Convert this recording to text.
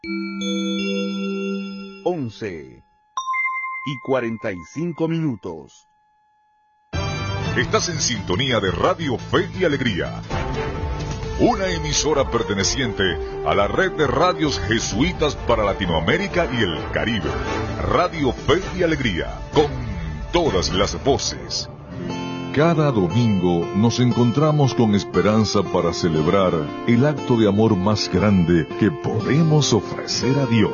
11:45. Estás en sintonía de Radio Fe y Alegría, una emisora perteneciente a la red de radios jesuitas para Latinoamérica y el Caribe. Radio Fe y Alegría, con todas las voces. Cada domingo nos encontramos con esperanza para celebrar el acto de amor más grande que podemos ofrecer a Dios.